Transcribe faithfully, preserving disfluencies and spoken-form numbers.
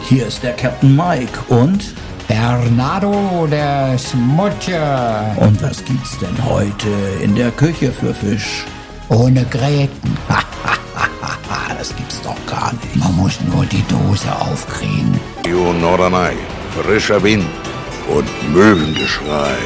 Hier ist der Captain Mike und Bernardo der Smutje. Und was gibt's denn heute in der Küche für Fisch? Ohne Gräten. Das gibt's doch gar nicht. Man muss nur die Dose aufkriegen. Norderney, frischer Wind und Möwengeschrei.